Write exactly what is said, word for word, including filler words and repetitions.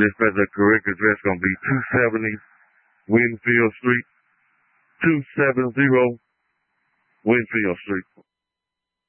Dispatch, the correct address gonna be two seventy Winfield Street. two seventy Winfield Street.